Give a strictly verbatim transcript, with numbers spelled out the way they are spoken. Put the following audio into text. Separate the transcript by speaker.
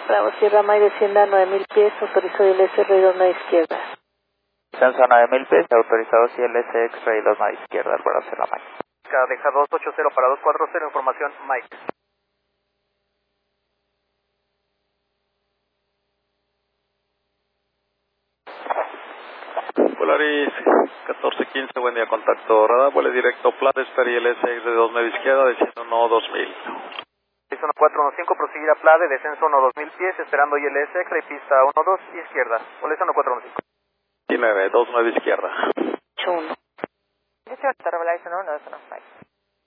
Speaker 1: Bravo, Sierra May, descienda a nueve mil pies, autorizado I L S, reído a izquierda.
Speaker 2: Descenso a nueve mil pies, autorizado I L S, X, reído a izquierda, Bravo, Sierra May.
Speaker 3: Deja dos ocho cero para dos cuatro cero, información Mike.
Speaker 4: Polaris catorce quince, buen día, contacto radar, vuelo directo, Pladesper, I L S, X de dos nueve izquierda, desciendo uno dos mil.
Speaker 3: seis uno cuatro uno cinco, proseguir a Plade, descenso uno dos mil pies, esperando I L S, X, pista uno dos, izquierda, Polaris uno cuatro uno cinco.
Speaker 4: diecinueve, dos nueve izquierda.
Speaker 1: ocho uno.
Speaker 5: This is Starbalizer, no, no, no, no.